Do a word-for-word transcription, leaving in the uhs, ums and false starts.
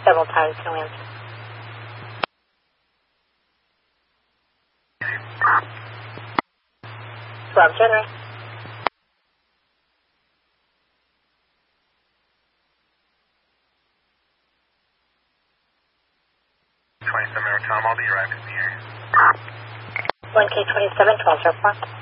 several times. No answer. twelve January. twenty-seven, Tom, I'll be arriving in the area. one K twenty-seven, twelve, report.